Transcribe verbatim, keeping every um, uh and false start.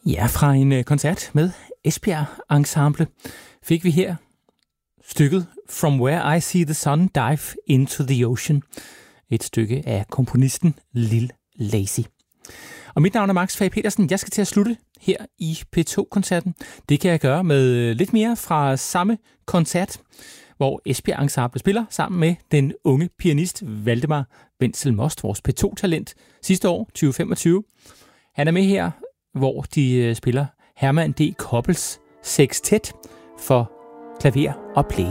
Ja, fra en koncert med Esbjerg Ensemble fik vi her stykket From Where I See the Sun Dive Into the Ocean. Et stykke af komponisten Lil Lazy. Og mit navn er Max Fage Petersen. Jeg skal til at slutte her i P to-koncerten. Det kan jeg gøre med lidt mere fra samme koncert, hvor Esbjerg Ensemble spiller sammen med den unge pianist Valdemar Wenzel Most, vores P to-talent sidste år, tyve femogtyve. Han er med her, hvor de spiller Herman D. Koppels Sextet for klaver og blæs.